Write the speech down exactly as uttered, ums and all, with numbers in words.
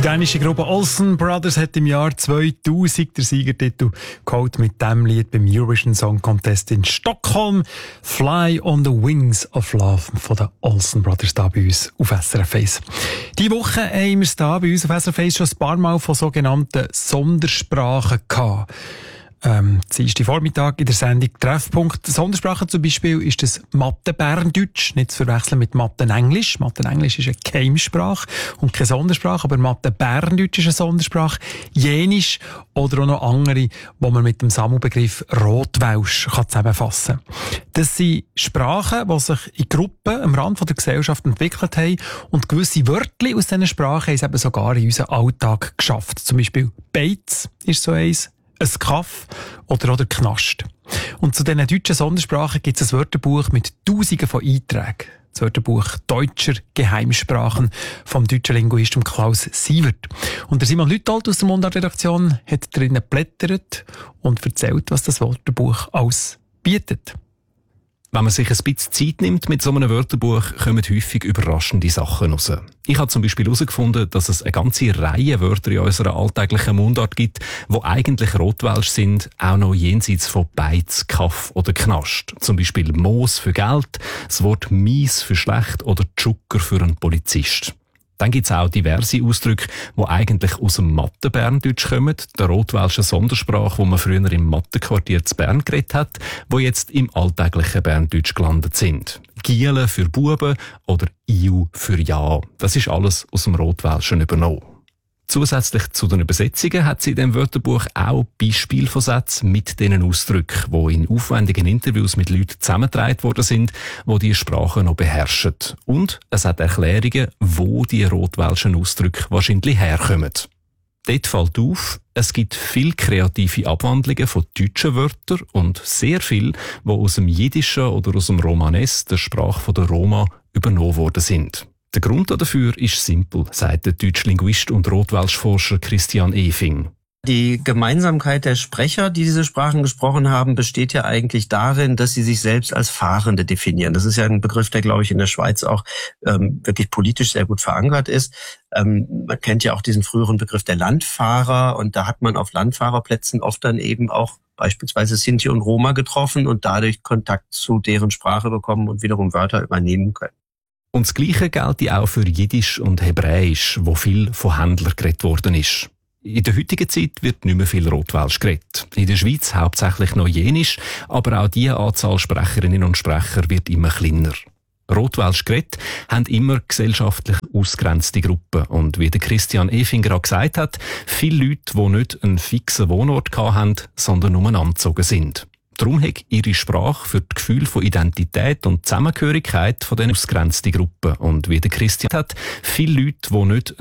dänische Gruppe Olsen Brothers hat im Jahr zweitausend den Siegertitel geholt mit dem Lied beim Eurovision Song Contest in Stockholm. Fly on the Wings of Love von den Olsen Brothers da bei uns auf S R F eins. Diese Woche haben wir es da bei uns auf S R F eins schon ein paar Mal von sogenannten Sondersprachen gehabt. Ähm, Dienstag Vormittag in der Sendung Treffpunkt. Sondersprache zum Beispiel ist das Mathe-Berndeutsch, nicht zu verwechseln mit Mathe-Englisch. Mathe-Englisch ist eine Geheimsprache und keine Sondersprache, aber Mathe-Berndeutsch ist eine Sondersprache. Jenisch oder auch noch andere, die man mit dem Sammelbegriff Rotwelsch kann zusammenfassen kann. Das sind Sprachen, die sich in Gruppen am Rand der Gesellschaft entwickelt haben und gewisse Wörter aus diesen Sprachen haben es eben sogar in unseren Alltag geschafft. Zum Beispiel Beiz ist so eins. Ein Kaff oder oder Knast. Und zu diesen deutschen Sondersprachen gibt es ein Wörterbuch mit Tausenden von Einträgen. Das Wörterbuch Deutscher Geheimsprachen vom deutschen Linguisten Klaus Sievert. Und der Simon Lüthold aus der Mundart-Redaktion hat drinnen geblättert und erzählt, was das Wörterbuch alles bietet. Wenn man sich ein bisschen Zeit nimmt mit so einem Wörterbuch, kommen häufig überraschende Sachen raus. Ich habe zum Beispiel herausgefunden, dass es eine ganze Reihe Wörter in unserer alltäglichen Mundart gibt, die eigentlich Rotwelsch sind, auch noch jenseits von Beiz, Kaff oder Knast. Zum Beispiel Moos für Geld, das Wort Mies für schlecht oder Tschucker für einen Polizist. Dann gibt's auch diverse Ausdrücke, die eigentlich aus dem Mathe-Berndeutsch kommen, der rotwelschen Sondersprache, die man früher im Mathe-Quartier zu Bern geredet hat, die jetzt im alltäglichen Berndeutsch gelandet sind. Giele für Buben oder Iu für Ja. Das ist alles aus dem Rotwelschen übernommen. Zusätzlich zu den Übersetzungen hat sie in dem Wörterbuch auch Beispiele von Sätzen mit diesen Ausdrücken, die in aufwendigen Interviews mit Leuten zusammengetragen worden sind, die diese Sprache noch beherrschen. Und es hat Erklärungen, wo die rotwelschen Ausdrücke wahrscheinlich herkommen. Dort fällt auf, es gibt viele kreative Abwandlungen von deutschen Wörtern und sehr viel, die aus dem Jiddischen oder aus dem Romanes, der Sprache der Roma, übernommen worden sind. Der Grund dafür ist simpel, sagt der deutsche Linguist und Rotwelschforscher Christian Efing. Die Gemeinsamkeit der Sprecher, die diese Sprachen gesprochen haben, besteht ja eigentlich darin, dass sie sich selbst als Fahrende definieren. Das ist ja ein Begriff, der, glaube ich, in der Schweiz auch ähm, wirklich politisch sehr gut verankert ist. Ähm, man kennt ja auch diesen früheren Begriff der Landfahrer und da hat man auf Landfahrerplätzen oft dann eben auch beispielsweise Sinti und Roma getroffen und dadurch Kontakt zu deren Sprache bekommen und wiederum Wörter übernehmen können. Und das Gleiche gilt auch für Jiddisch und Hebräisch, wo viel von Händlern geredet worden ist. In der heutigen Zeit wird nicht mehr viel Rotwelsch geredet. In der Schweiz hauptsächlich noch Jenisch, aber auch diese Anzahl Sprecherinnen und Sprecher wird immer kleiner. Rotwelsch geredet haben immer gesellschaftlich ausgrenzte Gruppen. Und wie der Christian Efinger gesagt hat, viele Leute, die nicht einen fixen Wohnort hatten, sondern umeinander gezogen sind. Darum hat ihre Sprache für das Gefühl von Identität und Zusammengehörigkeit von den ausgrenzten Gruppen. Und wie der Christian hat, viele Leute, die nicht